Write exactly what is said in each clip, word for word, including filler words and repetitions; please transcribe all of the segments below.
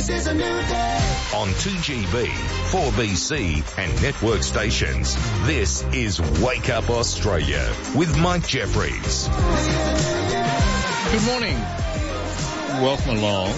This is a new day. On two G B, four B C and network stations, this is Wake Up Australia with Mike Jeffries. Good morning. Welcome along.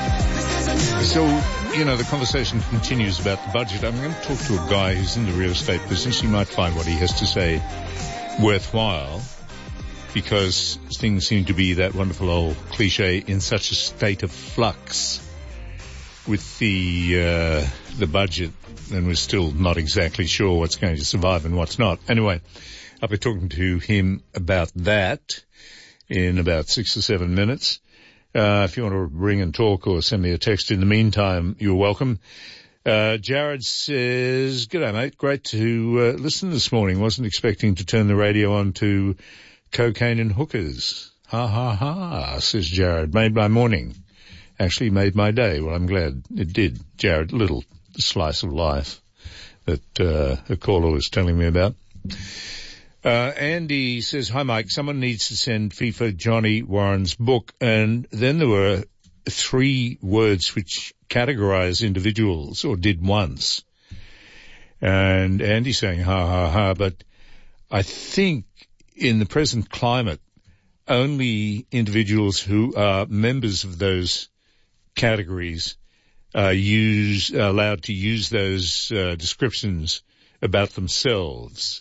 So, you know, the conversation continues about the budget. I'm going to talk to a guy who's in the real estate business. You might find what he has to say worthwhile, because things seem to be that wonderful old cliche, in such a state of flux with the uh, the budget, and we're still not exactly sure what's going to survive and what's not. Anyway, I'll be talking to him about that in about six or seven minutes. Uh, if you want to ring and talk or send me a text in the meantime, you're welcome. Uh, Jared says, "G'day, mate. Great to uh, listen this morning. Wasn't expecting to turn the radio on to cocaine and hookers. Ha, ha, ha," says Jared. Made my morning. Actually made my day. Well, I'm glad it did. Jared, little slice of life that uh, a caller was telling me about. Uh, Andy says, "Hi, Mike. Someone needs to send FIFA Johnny Warren's book." And then there were three words which categorize individuals, or did once. And Andy saying, ha, ha, ha. But I think in the present climate, only individuals who are members of those categories are use, are allowed to use those uh, descriptions about themselves.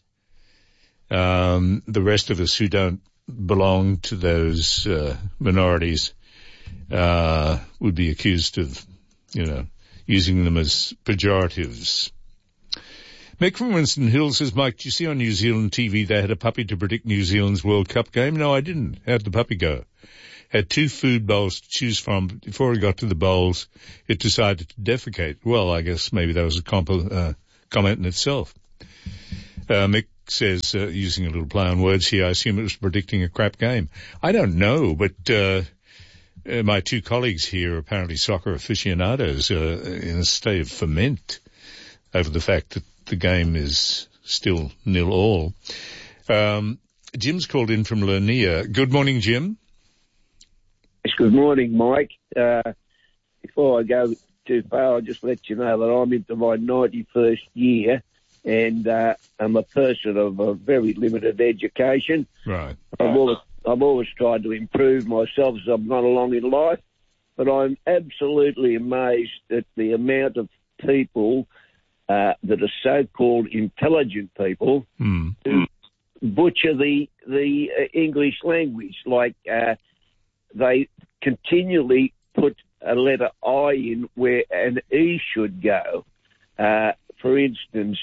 Um, the rest of us who don't belong to those uh, minorities uh, would be accused of, you know, using them as pejoratives. Mick from Winston Hill says, "Mike, do you see on New Zealand T V they had a puppy to predict New Zealand's World Cup game?" No, I didn't. How'd the puppy go? Had two food bowls to choose from. Before it got to the bowls, it decided to defecate. Well, I guess maybe that was a comp- uh, comment in itself. Uh, Mick says, uh, using a little play on words here, I assume it was predicting a crap game. I don't know, but uh, uh my two colleagues here, apparently soccer aficionados, are in a state of ferment over the fact that the game is still nil all. Um, Jim's called in from Lernea. Good morning, Jim. Yes, good morning, Mike. Uh, before I go too far, I'll just let you know that I'm into my ninety-first year, and uh, I'm a person of a very limited education. Right. I've always, I've always tried to improve myself as I've gone along in life, but I'm absolutely amazed at the amount of people uh, that are so-called intelligent people mm. who butcher the the uh, English language. Like uh, they continually put a letter I in where an E should go. Uh, for instance,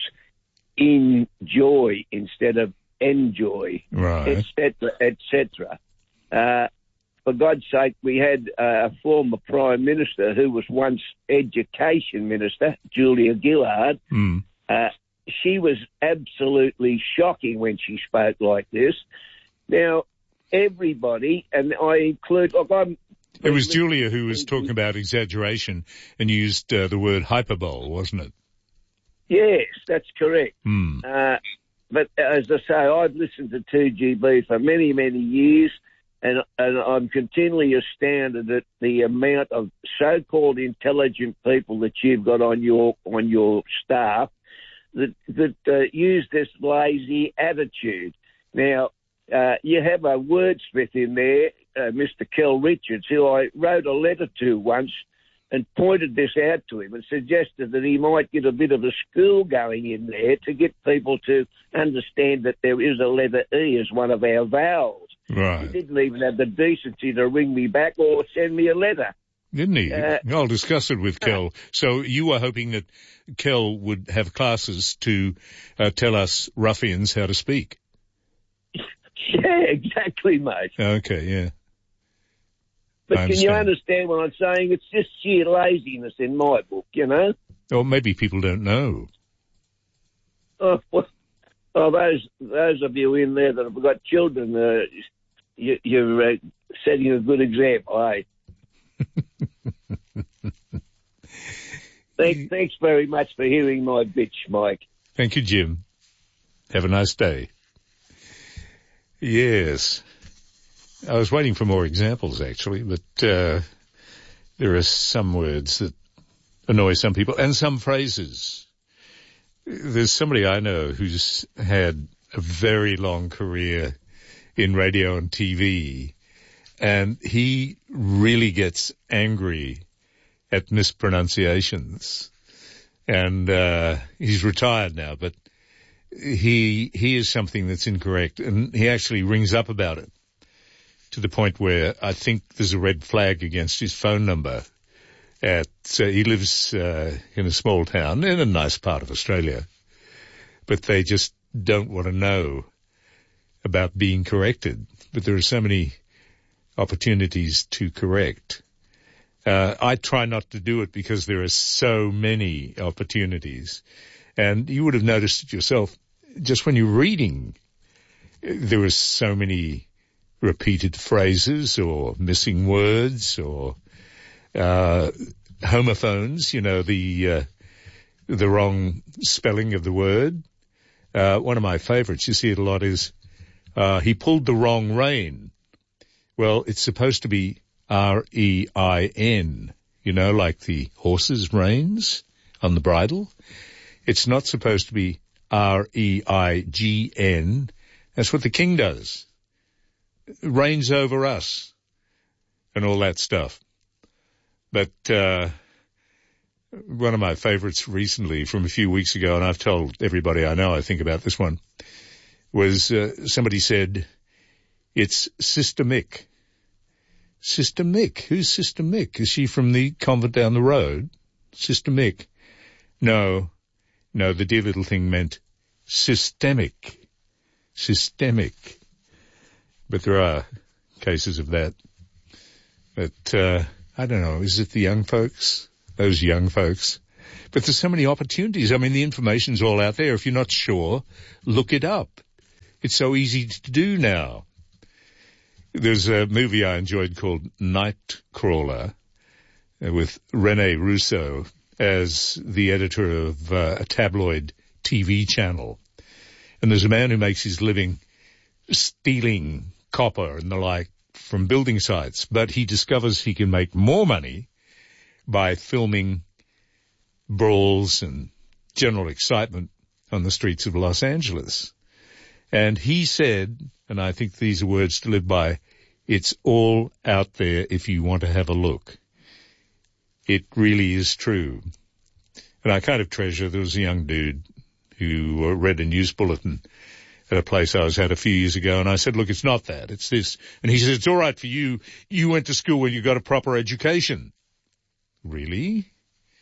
enjoy instead of enjoy, right, et cetera, et cetera. Uh, for God's sake, we had uh, a former Prime Minister who was once Education Minister, Julia Gillard. Mm. Uh, she was absolutely shocking when she spoke like this. Now, everybody, and I include, look, I'm... It was Julia who was talking about exaggeration and used uh, the word hyperbole, wasn't it? Yes, that's correct. Mm. Uh, but as I say, I've listened to two G B for many, many years, and, and I'm continually astounded at the amount of so-called intelligent people that you've got on your on your staff that that uh, use this lazy attitude. Now, uh, you have a wordsmith in there, uh, Mister Kel Richards, who I wrote a letter to once and pointed this out to him and suggested that he might get a bit of a school going in there to get people to understand that there is a letter E as one of our vowels. Right. He didn't even have the decency to ring me back or send me a letter. Didn't he? Uh, I'll discuss it with Kel. So you were hoping that Kel would have classes to uh, tell us ruffians how to speak. Yeah, exactly, mate. Okay, yeah. But I can you understand. understand what I'm saying? It's just sheer laziness in my book, you know? Or maybe people don't know. Oh, well, oh those those of you in there that have got children, uh, you, you're uh, setting a good example, eh? Thanks, thanks very much for hearing my bitch, Mike. Thank you, Jim. Have a nice day. Yes. I was waiting for more examples, actually, but uh, there are some words that annoy some people, and some phrases. There's somebody I know who's had a very long career in radio and T V, and he really gets angry at mispronunciations. And uh he's retired now, but he hears something that's incorrect, and he actually rings up about it, to the point where I think there's a red flag against his phone number. At uh, he lives uh, in a small town in a nice part of Australia, but they just don't want to know about being corrected. But there are so many opportunities to correct. Uh, I try not to do it because there are so many opportunities. And you would have noticed it yourself, just when you're reading, there are so many repeated phrases or missing words or uh homophones, you know, the uh, the wrong spelling of the word. Uh one of my favorites, you see it a lot, is uh he pulled the wrong rein. Well, it's supposed to be R E I N, you know, like the horse's reins on the bridle. It's not supposed to be R E I G N. That's what the king does. Reigns over us and all that stuff. But uh one of my favorites recently from a few weeks ago, and I've told everybody I know I think about this one, was uh, somebody said, it's Sister Mick. Sister Mick? Who's Sister Mick? Is she from the convent down the road? Sister Mick? No. No, the dear little thing meant systemic. Systemic. But there are cases of that. But, uh, I don't know, is it the young folks? Those young folks. But there's so many opportunities. I mean, the information's all out there. If you're not sure, look it up. It's so easy to do now. There's a movie I enjoyed called Nightcrawler with Rene Russo as the editor of uh, a tabloid T V channel. And there's a man who makes his living stealing copper and the like from building sites, but he discovers he can make more money by filming brawls and general excitement on the streets of Los Angeles. And he said, and I think these are words to live by, it's all out there if you want to have a look. It really is true. And I kind of treasure, there was a young dude who read a news bulletin at a place I was at a few years ago, and I said, look, it's not that, it's this. And he said, it's all right for you. You went to school where you got a proper education. Really?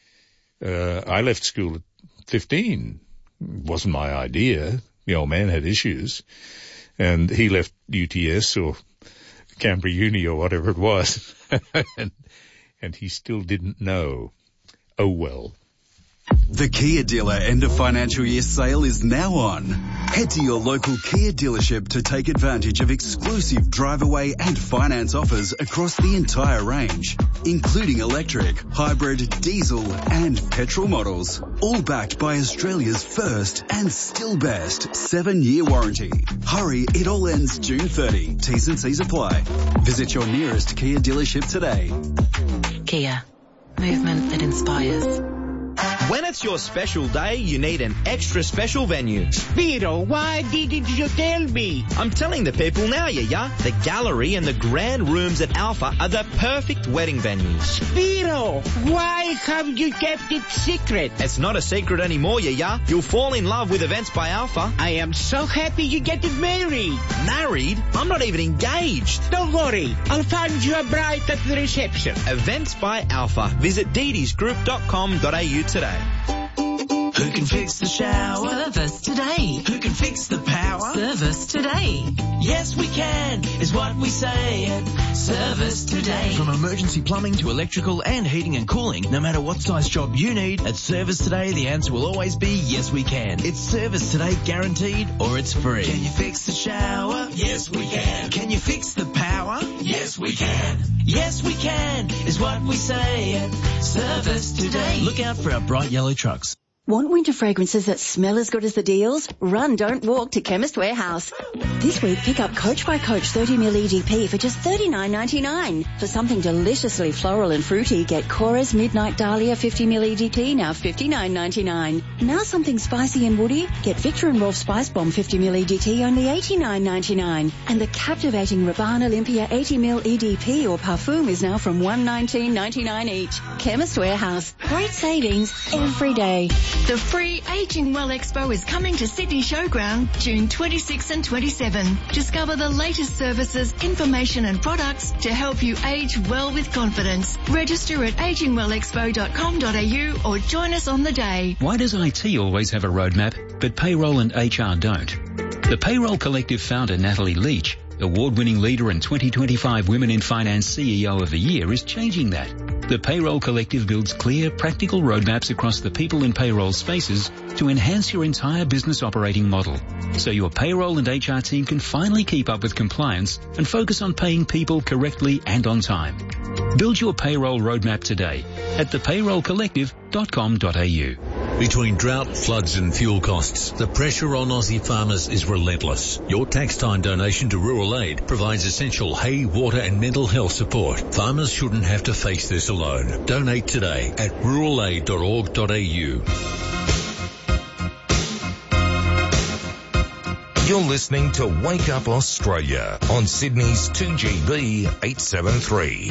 Uh, I left school at fifteen. It wasn't my idea. The old man had issues. And he left U T S or Canberra Uni or whatever it was. and, and he still didn't know. Oh, well. The Kia dealer end of financial year sale is now on. Head to your local Kia dealership to take advantage of exclusive drive away and finance offers across the entire range, including electric, hybrid, diesel and petrol models, all backed by Australia's first and still best seven-year warranty. Hurry, it all ends June thirtieth. T's and C's apply. Visit your nearest Kia dealership today. Kia. Movement that inspires. When it's your special day, you need an extra special venue. Spiro, why didn't you tell me? I'm telling the people now, yeah, yeah. The gallery and the grand rooms at Alpha are the perfect wedding venues. Spiro, why have you kept it secret? It's not a secret anymore, yeah, yeah. You'll fall in love with Events by Alpha. I am so happy you get married. Married? I'm not even engaged. Don't worry, I'll find you a bride at the reception. Events by Alpha. Visit dedes group dot com dot a u today. Who can fix the shower? Service today. Who can fix the power? Service today. Yes, we can, is what we say at Service Today. From emergency plumbing to electrical and heating and cooling, no matter what size job you need, at Service Today, the answer will always be yes, we can. It's Service Today guaranteed, or it's free. Can you fix the shower? Yes, we can. Can you fix the power? Yes, we can. Yes, we can, is what we say at Service Today. Look out for our bright yellow trucks. Want winter fragrances that smell as good as the deals? Run, don't walk to Chemist Warehouse. This week, pick up Coach by Coach thirty milliliter E D P for just thirty-nine ninety-nine. For something deliciously floral and fruity, get Cora's Midnight Dahlia fifty milliliter E D P, now fifty-nine ninety-nine. Now something spicy and woody, get Victor and Rolf Spice Bomb fifty milliliter E D T, only eighty-nine ninety-nine. And the captivating Rabanne Olympia eighty milliliter E D P or Parfum is now from one nineteen ninety-nine each. Chemist Warehouse. Great savings every day. The free Ageing Well Expo is coming to Sydney Showground June twenty-sixth and twenty-seventh. Discover the latest services, information and products to help you age well with confidence. Register at aging well expo dot com dot a u or join us on the day. Why does I T always have a roadmap, but payroll and H R don't? The Payroll Collective founder Natalie Leach, award-winning leader and twenty twenty-five Women in Finance C E O of the Year, is changing that. The Payroll Collective builds clear, practical roadmaps across the people and payroll spaces to enhance your entire business operating model, so your payroll and H R team can finally keep up with compliance and focus on paying people correctly and on time. Build your payroll roadmap today at the payroll collective dot com dot a u. Between drought, floods and fuel costs, the pressure on Aussie farmers is relentless. Your tax time donation to Rural Aid provides essential hay, water and mental health support. Farmers shouldn't have to face this alone. Donate today at rural aid dot org dot a u. You're listening to Wake Up Australia on Sydney's two G B eight seventy-three.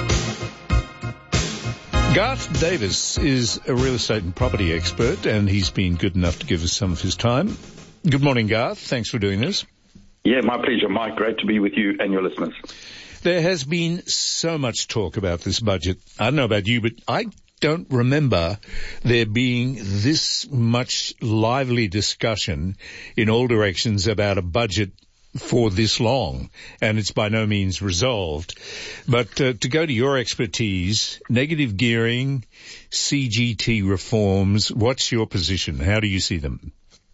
Garth Davis is a real estate and property expert, and he's been good enough to give us some of his time. Good morning, Garth. Thanks for doing this. Yeah, my pleasure, Mike. Great to be with you and your listeners. There has been so much talk about this budget. I don't know about you, but I don't remember there being this much lively discussion in all directions about a budget for this long, and it's by no means resolved. But uh, to go to your expertise, negative gearing, C G T reforms, what's your position? How do you see them?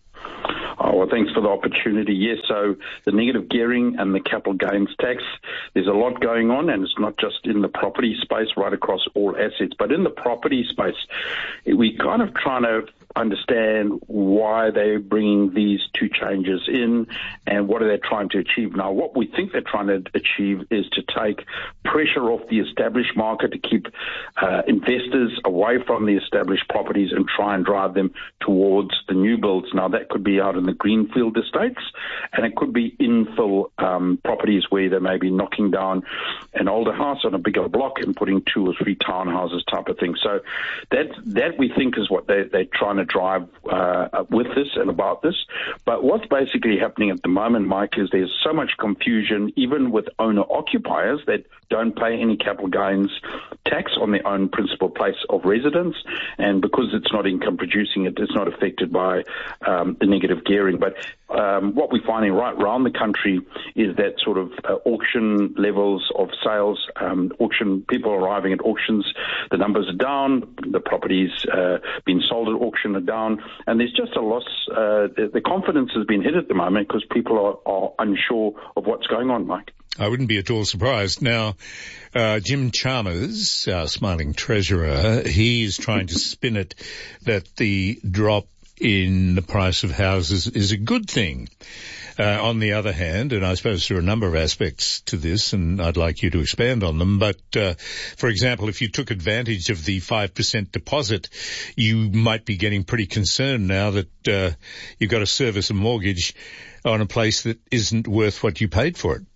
Oh, well, thanks for the opportunity. Yes, so the negative gearing and the capital gains tax, there's a lot going on, and it's not just in the property space, right across all assets, but in the property space, we kind of trying to understand why they're bringing these two changes in and what are they trying to achieve. Now, what we think they're trying to achieve is to take pressure off the established market, to keep uh, investors away from the established properties and try and drive them towards the new builds. Now, that could be out in the greenfield estates, and it could be infill um, properties where they may be knocking down an older house on a bigger block and putting two or three townhouses type of thing. So that, that we think is what they, they're trying to drive uh, with this and about this. But what's basically happening at the moment, Mike, is there's so much confusion, even with owner-occupiers that don't pay any capital gains tax on their own principal place of residence. And because it's not income producing, it, it's not affected by um, the negative gearing. But um, what we're finding right around the country is that sort of uh, auction levels of sales, um, auction people arriving at auctions, the numbers are down, the properties uh, being sold at auction are down, and there's just a loss. Uh, the, the confidence has been hit at the moment because people are, are unsure of what's going on, Mike. I wouldn't be at all surprised. Now, uh, Jim Chalmers, our smiling treasurer, he's trying to spin it that the drop in the price of houses is a good thing. Uh, on the other hand, and I suppose there are a number of aspects to this, and I'd like you to expand on them, but, uh, for example, if you took advantage of the five percent deposit, you might be getting pretty concerned now that, uh, you've got to service a mortgage on a place that isn't worth what you paid for it.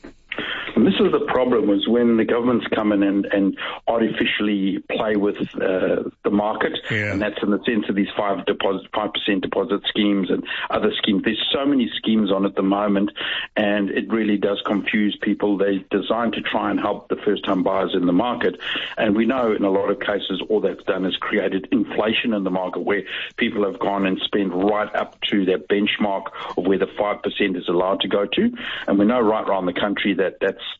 And this is the problem, is when the governments come in and, and artificially play with uh, the market, yeah. And that's in the sense of these five deposit, five percent deposit schemes and other schemes. There's so many schemes on at the moment, and it really does confuse people. They're designed to try and help the first-time buyers in the market, and we know in a lot of cases all that's done is created inflation in the market, where people have gone and spent right up to their benchmark of where the five percent is allowed to go to, and we know right around the country that that's that's basically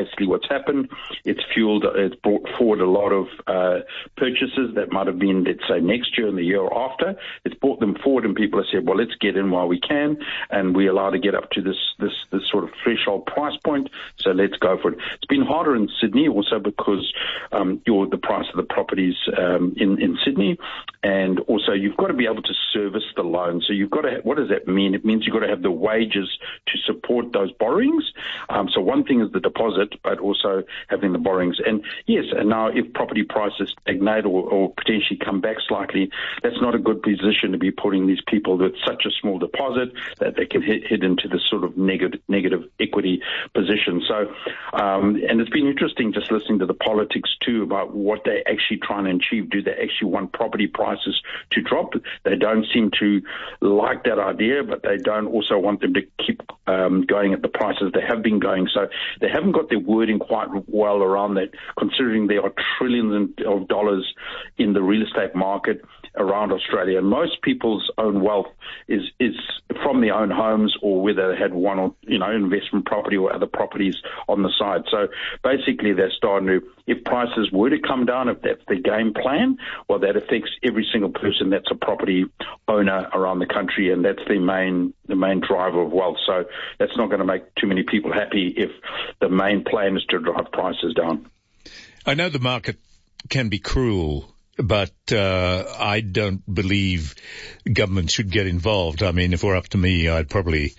basically what's happened. It's fueled, it's brought forward a lot of uh, purchases that might have been, let's say, next year and the year after. It's brought them forward, and people have said, well, let's get in while we can, and we're allowed to get up to this this this sort of threshold price point, so let's go for it. It's been harder in Sydney also because um, you're the price of the properties um, in, in Sydney, and also you've got to be able to service the loan. So you've got to, what does that mean? It means you've got to have the wages to support those borrowings. Um, so one thing is the deposit, but also having the borrowings. And yes, and now if property prices stagnate or, or potentially come back slightly, that's not a good position to be putting these people with such a small deposit that they can hit, hit into this sort of negative, negative equity position. So, um, and it's been interesting just listening to the politics too about what they're actually trying to achieve. Do they actually want property prices to drop? They don't seem to like that idea, but they don't also want them to keep um, going at the prices they have been going. So they haven't got their wording quite well around that, considering there are trillions of dollars in the real estate market around Australia. And most people's own wealth is is from their own homes, or whether they had one or, you know, investment property or other properties on the side. So basically they're starting to, if prices were to come down, if that's their game plan, well, that affects every single person that's a property owner around the country, and that's their main the main driver of wealth. So that's not going to make too many people happy if the main plan is to drive prices down. I know the market can be cruel, but uh, I don't believe government should get involved. I mean, if it were up to me, I'd probably,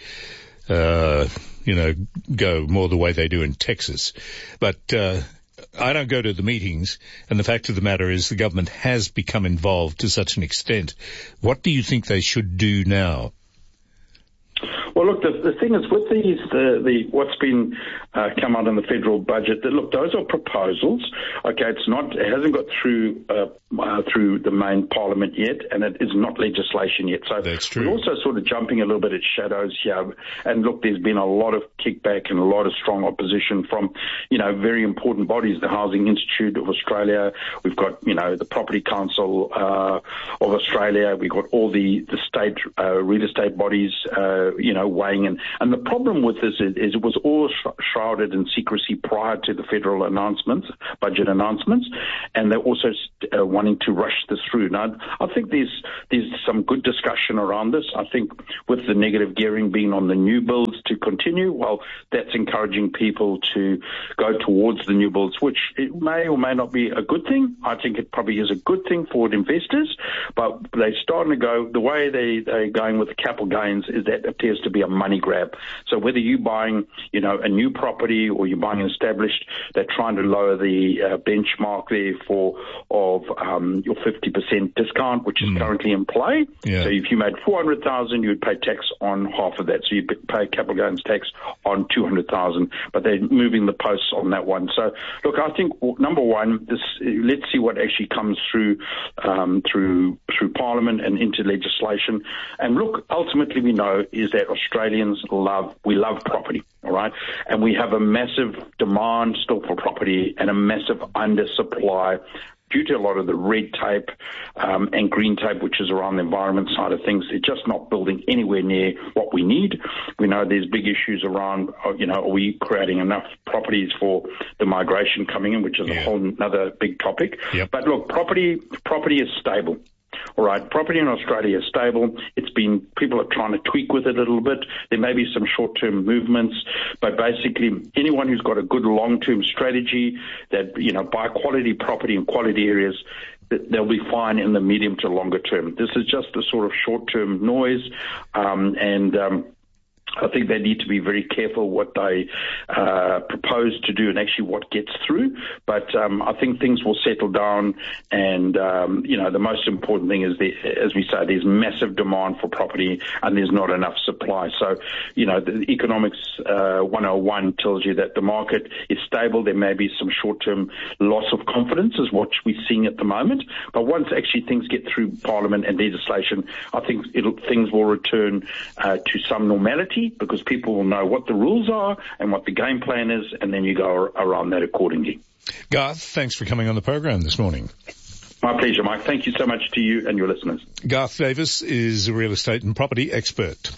uh, you know, go more the way they do in Texas. But uh, I don't go to the meetings, and the fact of the matter is the government has become involved to such an extent. What do you think they should do now? Well, look, the, the thing is with these, the, the what's been uh, come out in the federal budget, that look, those are proposals. Okay, it's not, it hasn't got through uh, uh, through the main parliament yet, and it is not legislation yet. So that's true. We're also sort of jumping a little bit at shadows here. And look, there's been a lot of kickback and a lot of strong opposition from, you know, very important bodies, the Housing Institute of Australia. We've got, you know, the Property Council uh, of Australia. We've got all the the state uh, real estate bodies, uh, you know, weighing in. And the problem with this is, is it was all sh- shrouded in secrecy prior to the federal announcements, budget announcements, and they're also uh, wanting to rush this through. Now, I think there's there's some good discussion around this. I think with the negative gearing being on the new builds to continue, well, that's encouraging people to go towards the new builds, which it may or may not be a good thing. I think it probably is a good thing for investors, but they're starting to go, the way they, they're going with the capital gains is that appears to be a money grab. So whether you're buying, you know, a new property or you're buying an established, they're trying to lower the uh, benchmark there for of um, your fifty percent discount, which is mm. currently in play. Yeah. So if you made four hundred thousand, you would pay tax on half of that. So you pay capital gains tax on two hundred thousand, but they're moving the posts on that one. So look, I think number one, this, let's see what actually comes through um, through through Parliament and into legislation. And look, ultimately we know is that Australians love, we love property, all right? And we have a massive demand still for property and a massive undersupply due to a lot of the red tape um, and green tape, which is around the environment side of things. They're just not building anywhere near what we need. We know there's big issues around, you know, are we creating enough properties for the migration coming in, which is yeah. a whole other big topic. Yep. But look, property property is stable. All right, property in Australia is stable. It's been, people are trying to tweak with it a little bit. There may be some short-term movements, but basically anyone who's got a good long-term strategy that, you know, buy quality property in quality areas, they'll be fine in the medium to longer term. This is just a sort of short-term noise, um, and um, I think they need to be very careful what they uh, propose to do and actually what gets through. But um, I think things will settle down. And, um, you know, the most important thing is, the, as we say, there's massive demand for property and there's not enough supply. So, you know, the economics uh, one oh one tells you that the market is stable. There may be some short-term loss of confidence is what we're seeing at the moment. But once actually things get through Parliament and legislation, I think it'll, things will return uh, to some normality, because people will know what the rules are and what the game plan is, and then you go around that accordingly. Garth, thanks for coming on the program this morning. My pleasure, Mike. Thank you so much to you and your listeners. Garth Davis is a real estate and property expert.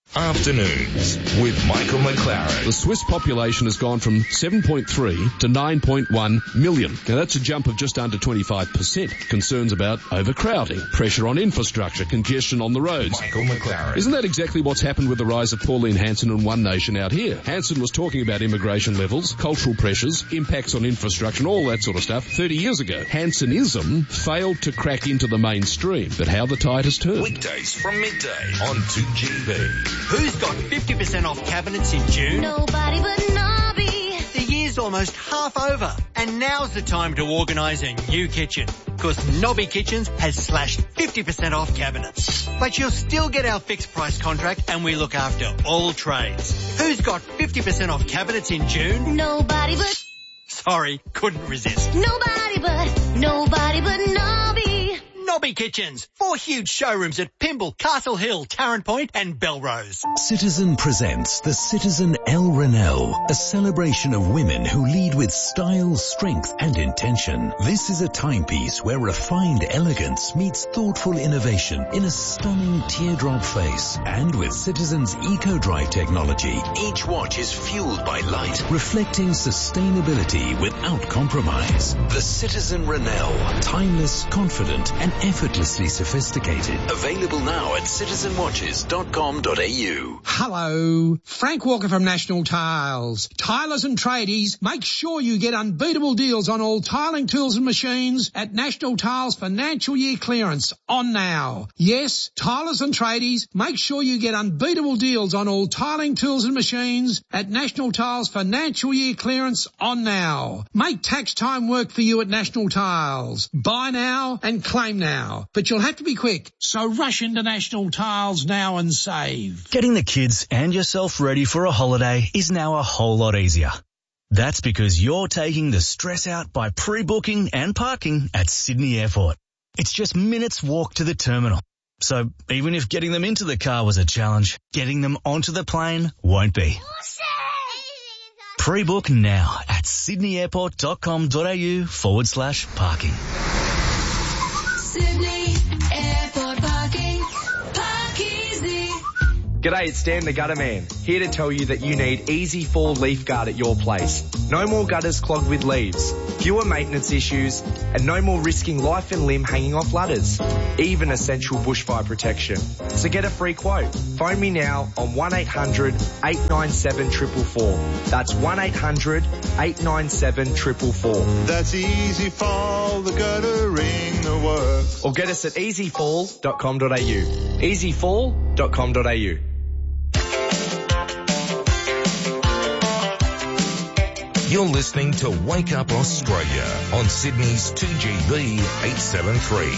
Afternoons with Michael McLaren. The Swiss population has gone from seven point three to nine point one million. Now that's a jump of just under twenty-five percent. Concerns about overcrowding, pressure on infrastructure, congestion on the roads. Michael McLaren. Isn't that exactly what's happened with the rise of Pauline Hanson and One Nation out here? Hanson was talking about immigration levels, cultural pressures, impacts on infrastructure and all that sort of stuff thirty years ago. Hansonism failed to crack into the mainstream, but how the tide has turned. Weekdays from midday on two G B. Who's got fifty percent off cabinets in June? Nobody but Nobby. The year's almost half over, and now's the time to organise a new kitchen. Because Nobby Kitchens has slashed fifty percent off cabinets. But you'll still get our fixed price contract, and we look after all trades. Who's got fifty percent off cabinets in June? Nobody but... Sorry, couldn't resist. Nobody but, nobody but Nobby. Nobby Kitchens. Four huge showrooms at Pymble, Castle Hill, Tarrant Point and Belrose. Citizen presents the Citizen El Renelle, a celebration of women who lead with style, strength and intention. This is a timepiece where refined elegance meets thoughtful innovation in a stunning teardrop face. And with Citizen's Eco-Drive technology, each watch is fueled by light, reflecting sustainability without compromise. The Citizen Renelle, timeless, confident and effortlessly sophisticated. Available now at citizen watches dot com dot a u. Hello, Frank Walker from National Tiles. Tilers and tradies, make sure you get unbeatable deals on all tiling tools and machines at National Tiles financial year clearance on now. Yes, tilers and tradies, make sure you get unbeatable deals on all tiling tools and machines at National Tiles financial year clearance on now. Make tax time work for you at National Tiles. Buy now and claim now. But you'll have to be quick, so rush into National Tiles now and save. Getting the kids and yourself ready for a holiday is now a whole lot easier. That's because you're taking the stress out by pre-booking and parking at Sydney Airport. It's just minutes walk to the terminal. So even if getting them into the car was a challenge, getting them onto the plane won't be. Pre-book now at sydney airport dot com dot a u forward slash parking. Sydney Airport Parking. Park easy. G'day, it's Dan the Gutter Man, here to tell you that you need Easy Fall Leaf Guard at your place. No more gutters clogged with leaves, fewer maintenance issues, and no more risking life and limb hanging off ladders. Even essential bushfire protection. So get a free quote. Phone me now on one eight hundred eight nine seven four four four. That's one eight hundred eight nine seven four four four. That's Easy Fall, the guttering the works. Or get us at easy fall dot com dot a u. easy fall dot com dot a u. You're listening to Wake Up Australia on Sydney's two G B eight seventy-three.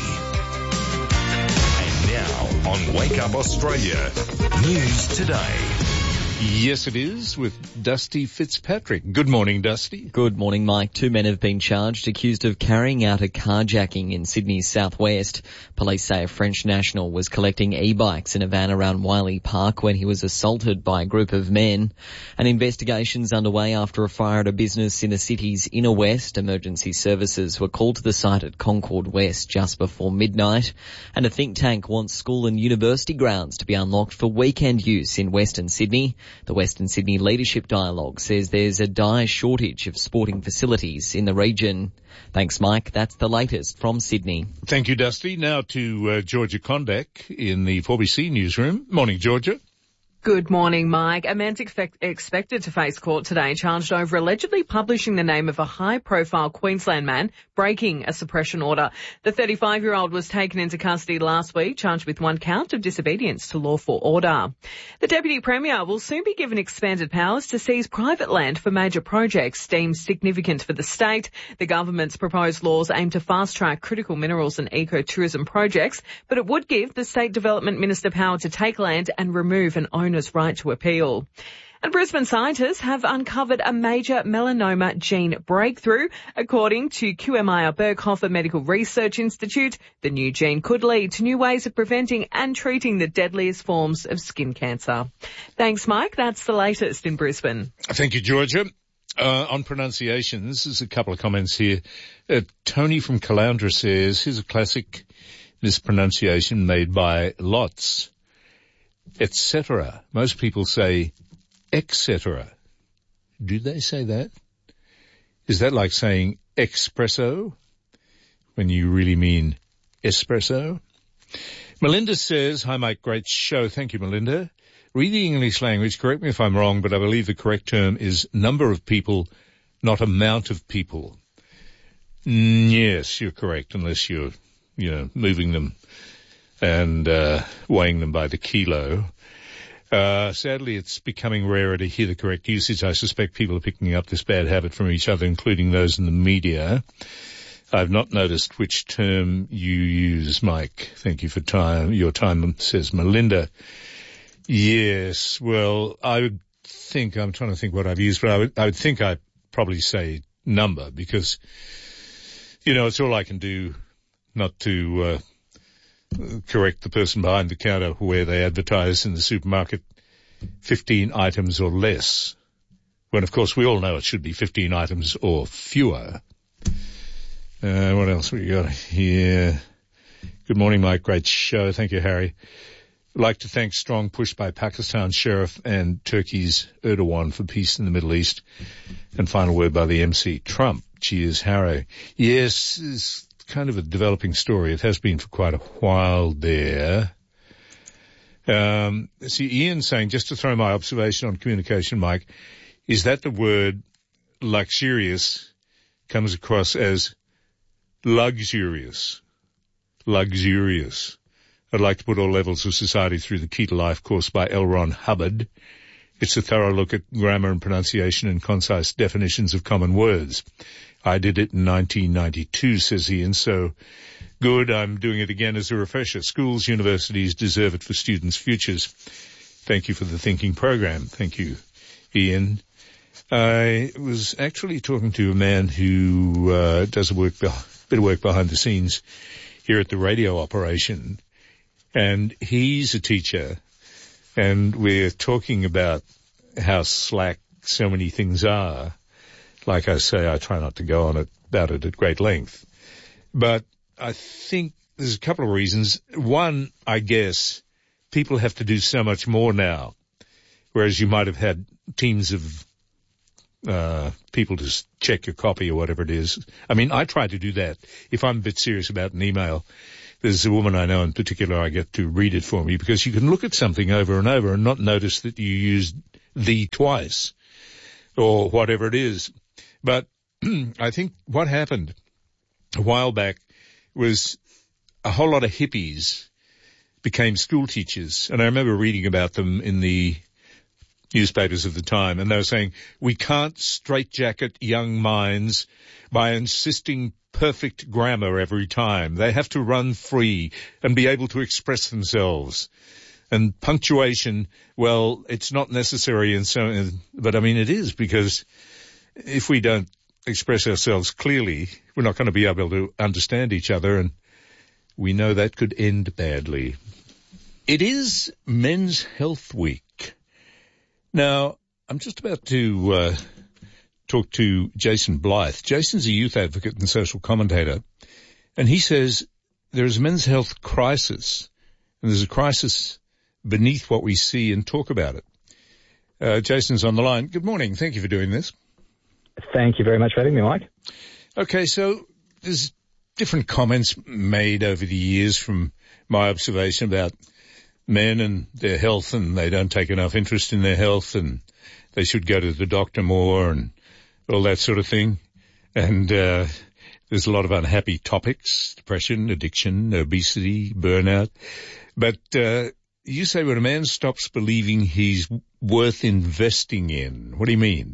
And now on Wake Up Australia, News Today. Yes, it is, with Dusty Fitzpatrick. Good morning, Dusty. Good morning, Mike. Two men have been charged accused of carrying out a carjacking in Sydney's southwest. Police say a French national was collecting e-bikes in a van around Wiley Park when he was assaulted by a group of men. An investigation's underway after a fire at a business in the city's inner west. Emergency services were called to the site at Concord West just before midnight. And a think tank wants school and university grounds to be unlocked for weekend use in Western Sydney. The Western Sydney Leadership Dialogue says there's a dire shortage of sporting facilities in the region. Thanks, Mike. That's the latest from Sydney. Thank you, Dusty. Now to uh, Georgia Kondak in the four B C newsroom. Morning, Georgia. Good morning, Mike. A man's expect- expected to face court today charged over allegedly publishing the name of a high-profile Queensland man breaking a suppression order. The thirty-five-year-old was taken into custody last week, charged with one count of disobedience to lawful order. The Deputy Premier will soon be given expanded powers to seize private land for major projects deemed significant for the state. The government's proposed laws aim to fast-track critical minerals and ecotourism projects, but it would give the State Development Minister power to take land and remove an owner right to appeal. And Brisbane scientists have uncovered a major melanoma gene breakthrough. According to Q M I R Berghofer Medical Research Institute, the new gene could lead to new ways of preventing and treating the deadliest forms of skin cancer. Thanks, Mike. That's the latest in Brisbane. Thank you, Georgia. Uh, on pronunciations, there's a couple of comments here. Uh, Tony from Caloundra says, here's a classic mispronunciation made by Lots. et cetera. Most people say et cetera. Do they say that? Is that like saying espresso when you really mean espresso? Melinda says, hi Mike, great show. Thank you, Melinda. Read the English language, correct me if I'm wrong, but I believe the correct term is number of people, not amount of people. Mm, yes, you're correct, unless you're, you know, moving them and uh, weighing them by the kilo. Uh, sadly, it's becoming rarer to hear the correct usage. I suspect people are picking up this bad habit from each other, including those in the media. I've not noticed which term you use, Mike. Thank you for time, your time, says Melinda. Yes, well, I would think, I'm trying to think what I've used, but I would, I would think I'd probably say number because, you know, it's all I can do not to uh, correct the person behind the counter where they advertise in the supermarket fifteen items or less, when, of course, we all know it should be fifteen items or fewer. Uh, what else we got here? Good morning, Mike. Great show. Thank you, Harry. I'd like to thank strong push by Pakistan Sheriff and Turkey's Erdogan for peace in the Middle East. And final word by the M C Trump. Cheers, Harry. Yes, it's kind of a developing story. It has been for quite a while there. Um, see, Ian saying, just to throw my observation on communication, Mike, is that the word luxurious comes across as luxurious. Luxurious. I'd like to put all levels of society through the Key to Life course by L. Ron Hubbard. It's a thorough look at grammar and pronunciation and concise definitions of common words. I did it in nineteen ninety-two, says Ian, so good. I'm doing it again as a refresher. Schools, universities deserve it for students' futures. Thank you for the thinking program. Thank you, Ian. I was actually talking to a man who uh, does a work, a bit of work behind the scenes here at the radio operation, and he's a teacher, and we're talking about how slack so many things are. Like I say, I try not to go on it, about it at great length. But I think there's a couple of reasons. One, I guess, people have to do so much more now, whereas you might have had teams of uh people to check your copy or whatever it is. I mean, I try to do that. If I'm a bit serious about an email, there's a woman I know in particular I get to read it for me, because you can look at something over and over and not notice that you used the twice or whatever it is. But I think what happened a while back was a whole lot of hippies became school teachers. And I remember reading about them in the newspapers of the time, and they were saying, we can't straitjacket young minds by insisting perfect grammar every time. They have to run free and be able to express themselves. And punctuation, well, it's not necessary, and so, but I mean it is, because if we don't express ourselves clearly, we're not going to be able to understand each other, and we know that could end badly. It is Men's Health Week. Now, I'm just about to uh, talk to Jason Blythe. Jason's a youth advocate and social commentator, and he says there is a men's health crisis, and there's a crisis beneath what we see, and talk about it. Uh, Jason's on the line. Good morning. Thank you for doing this. Thank you very much for having me, Mike. Okay, so there's different comments made over the years from my observation about men and their health, and they don't take enough interest in their health, and they should go to the doctor more, and all that sort of thing. And uh, there's a lot of unhappy topics: depression, addiction, obesity, burnout. But uh, you say when a man stops believing he's worth investing in, what do you mean?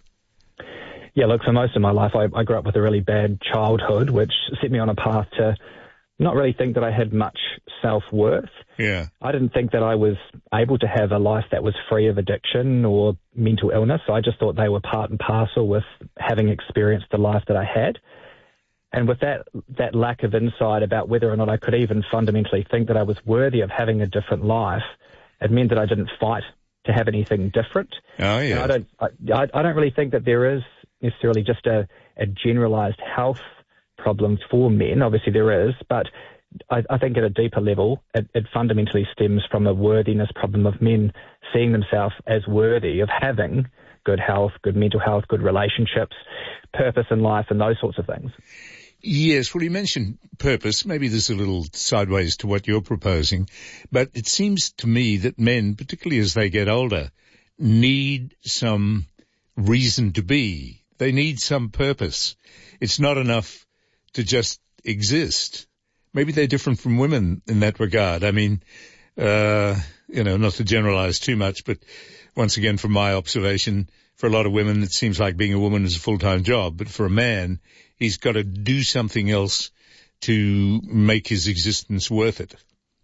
Yeah, look, for most of my life, I, I grew up with a really bad childhood, which set me on a path to not really think that I had much self-worth. Yeah. I didn't think that I was able to have a life that was free of addiction or mental illness. I just thought they were part and parcel with having experienced the life that I had. And with that, that lack of insight about whether or not I could even fundamentally think that I was worthy of having a different life, it meant that I didn't fight to have anything different. Oh, yeah. And I don't, I, I don't really think that there is necessarily just a, a generalized health problem for men. Obviously there is, but I, I think at a deeper level, it, it fundamentally stems from a worthiness problem of men seeing themselves as worthy of having good health, good mental health, good relationships, purpose in life, and those sorts of things. Yes, well, you mentioned purpose. Maybe this is a little sideways to what you're proposing, but it seems to me that men, particularly as they get older, need some reason to be. They need some purpose. It's not enough to just exist. Maybe they're different from women in that regard. I mean, uh, you know, not to generalize too much, but once again, from my observation, for a lot of women, it seems like being a woman is a full-time job. But for a man, he's got to do something else to make his existence worth it.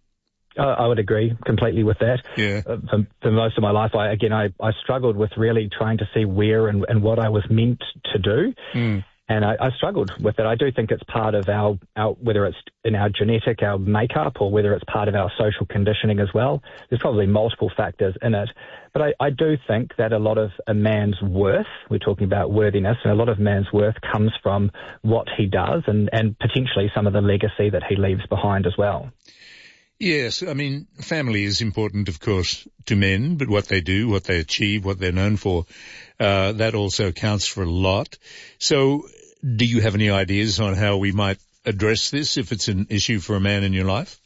I would agree completely with that. Yeah. Uh, for, for most of my life, I, again, I, I struggled with really trying to see where and, and what I was meant to do. Mm. And I, I struggled with it. I do think it's part of our, our, whether it's in our genetic, our makeup, or whether it's part of our social conditioning as well. There's probably multiple factors in it. But I, I do think that a lot of a man's worth, we're talking about worthiness, and a lot of man's worth comes from what he does and, and potentially some of the legacy that he leaves behind as well. Yes, I mean, family is important, of course, to men, but what they do, what they achieve, what they're known for, uh, that also counts for a lot. So do you have any ideas on how we might address this if it's an issue for a man in your life?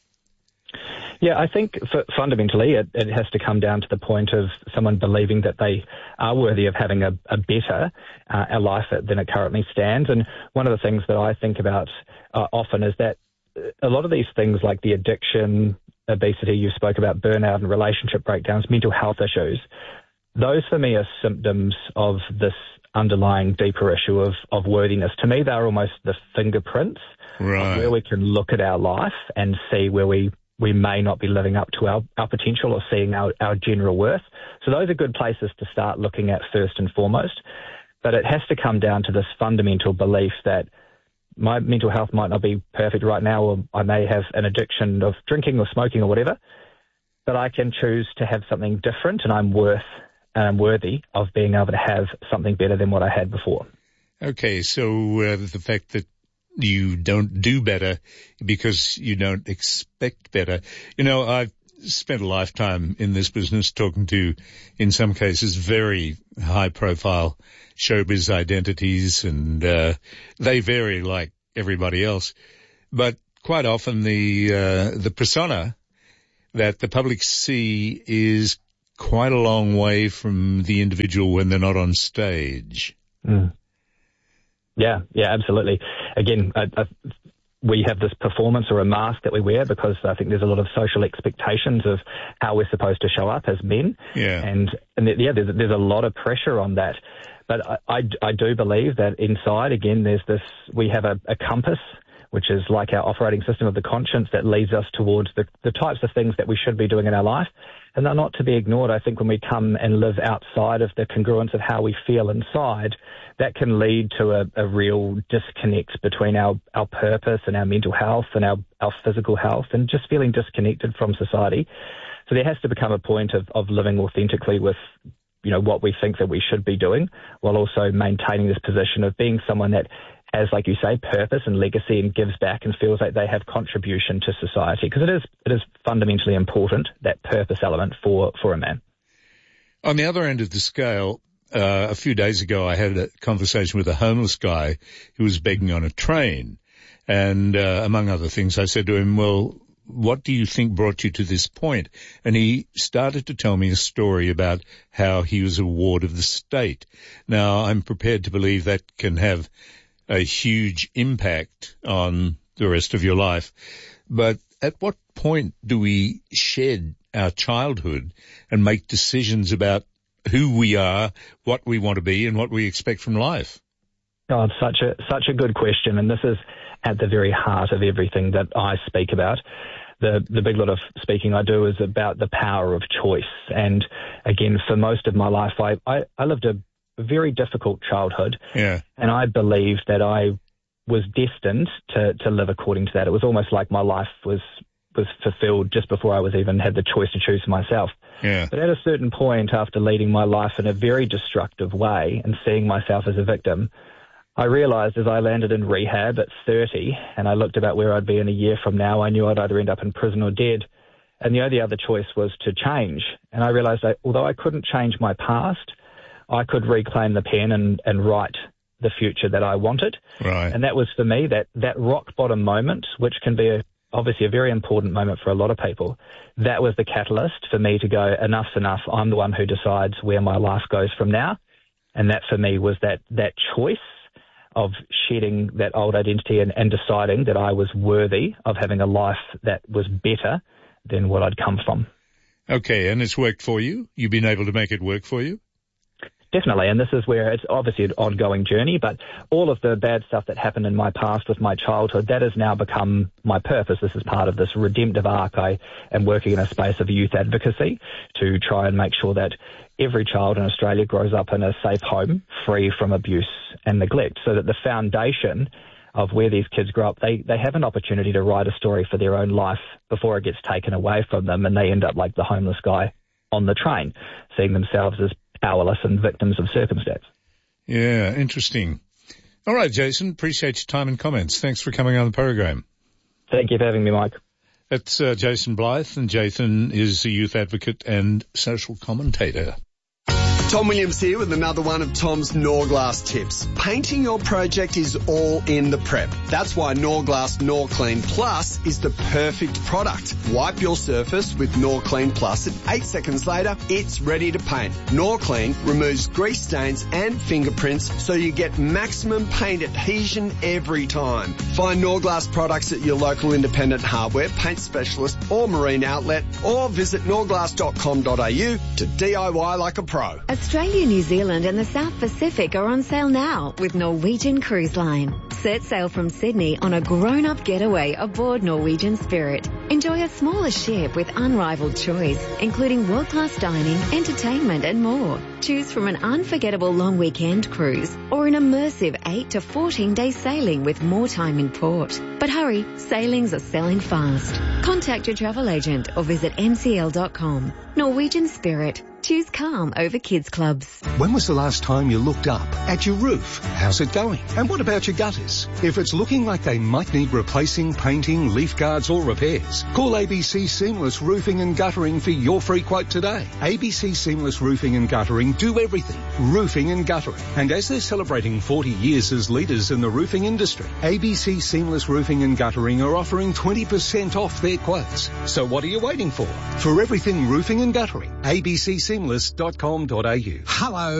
Yeah, I think f- fundamentally it, it has to come down to the point of someone believing that they are worthy of having a, a better uh, a life than it currently stands. And one of the things that I think about uh, often is that a lot of these things like the addiction, obesity, you spoke about burnout and relationship breakdowns, mental health issues, those for me are symptoms of this underlying deeper issue of, of worthiness. To me, they're almost the fingerprints right. of where we can look at our life and see where we, we may not be living up to our, our potential or seeing our, our general worth. So those are good places to start looking at first and foremost. But it has to come down to this fundamental belief that my mental health might not be perfect right now, or I may have an addiction of drinking or smoking or whatever, but I can choose to have something different, and I'm worth and I'm worthy of being able to have something better than what I had before. Okay, so uh, the fact that you don't do better because you don't expect better. You know, I've spent a lifetime in this business talking to, in some cases, very high-profile showbiz identities, and uh, they vary like everybody else. But quite often the uh, the persona that the public see is quite a long way from the individual when they're not on stage. Mm. Yeah, yeah, absolutely. Again, I, I, we have this performance or a mask that we wear because I think there's a lot of social expectations of how we're supposed to show up as men. Yeah. And, and yeah, there's, there's a lot of pressure on that. But I, I, I do believe that inside, again, there's this, we have a, a compass, which is like our operating system of the conscience that leads us towards the, the types of things that we should be doing in our life. And they're not to be ignored. I think when we come and live outside of the congruence of how we feel inside, that can lead to a, a real disconnect between our, our purpose and our mental health and our, our physical health, and just feeling disconnected from society. So there has to become a point of, of living authentically with, you know, what we think that we should be doing, while also maintaining this position of being someone that has, like you say, purpose and legacy and gives back and feels like they have contribution to society. Because it is, it is fundamentally important, that purpose element for, for a man. On the other end of the scale, uh, a few days ago I had a conversation with a homeless guy who was begging on a train. And uh, among other things, I said to him, well, what do you think brought you to this point? And he started to tell me a story about how he was a ward of the state. Now, I'm prepared to believe that can have a huge impact on the rest of your life. But at what point do we shed our childhood and make decisions about who we are, what we want to be, and what we expect from life? Oh, it's such a, such a good question. And this is at the very heart of everything that I speak about. The, the big lot of speaking I do is about the power of choice. And again, for most of my life, I, I, I lived a very difficult childhood. Yeah. And I believed that I was destined to, to live according to that. It was almost like my life was, was fulfilled just before I was even had the choice to choose for myself. Yeah. But at a certain point, after leading my life in a very destructive way and seeing myself as a victim, I realised as I landed in rehab at thirty and I looked about where I'd be in a year from now, I knew I'd either end up in prison or dead. And the only other choice was to change. And I realised that although I couldn't change my past, I could reclaim the pen and, and write the future that I wanted. Right. And that was for me, that, that rock bottom moment, which can be a, obviously a very important moment for a lot of people. That was the catalyst for me to go, enough's enough. I'm the one who decides where my life goes from now. And that for me was that, that choice of shedding that old identity and, and deciding that I was worthy of having a life that was better than what I'd come from. Okay, and it's worked for you? You've been able to make it work for you? Definitely, and this is where it's obviously an ongoing journey, but all of the bad stuff that happened in my past with my childhood, that has now become my purpose. This is part of this redemptive arc. I am working in a space of youth advocacy to try and make sure that every child in Australia grows up in a safe home, free from abuse and neglect, so that the foundation of where these kids grow up, they, they have an opportunity to write a story for their own life before it gets taken away from them, and they end up like the homeless guy on the train, seeing themselves as powerless and victims of circumstance. Yeah, interesting. All right, Jason, appreciate your time and comments. Thanks for coming on the program. Thank you for having me, Mike. That's uh, Jason Blythe, and Jason is a youth advocate and social commentator. Tom Williams here with another one of Tom's Norglass tips. Painting your project is all in the prep. That's why Norglass Norclean Plus is the perfect product. Wipe your surface with Norclean Plus and eight seconds later, it's ready to paint. Norclean removes grease stains and fingerprints so you get maximum paint adhesion every time. Find Norglass products at your local independent hardware, paint specialist or marine outlet, or visit norglass dot com dot a u to D I Y like a pro. Australia, New Zealand and the South Pacific are on sale now with Norwegian Cruise Line. Set sail from Sydney on a grown-up getaway aboard Norwegian Spirit. Enjoy a smaller ship with unrivaled choice, including world-class dining, entertainment and more. Choose from an unforgettable long weekend cruise or an immersive eight to fourteen day sailing with more time in port. But hurry, sailings are selling fast. Contact your travel agent or visit n c l dot com. Norwegian Spirit. Choose calm over kids clubs. When was the last time you looked up at your roof? How's it going? And what about your gutters? If it's looking like they might need replacing, painting, leaf guards or repairs, call A B C Seamless Roofing and Guttering for your free quote today. A B C Seamless Roofing and Guttering do everything. Roofing and guttering. And as they're celebrating forty years as leaders in the roofing industry, A B C Seamless Roofing and Guttering are offering twenty percent off their quotes. So what are you waiting for? For everything roofing and guttering, A B C seamless dot com dot a u. Hello.